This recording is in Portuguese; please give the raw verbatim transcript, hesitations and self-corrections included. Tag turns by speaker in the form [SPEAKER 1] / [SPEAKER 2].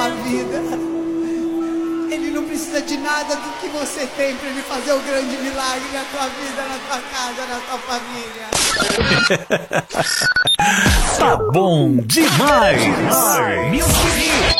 [SPEAKER 1] tua vida. Ele não precisa de nada do que você tem para ele fazer o grande milagre na tua vida, na tua casa, na tua família.
[SPEAKER 2] Tá bom demais! Music